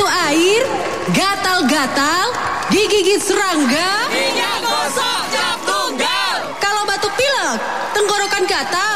air, gatal-gatal, digigit serangga, minyak gosok cap tunggal. kalau batuk pilek, tenggorokan gatal.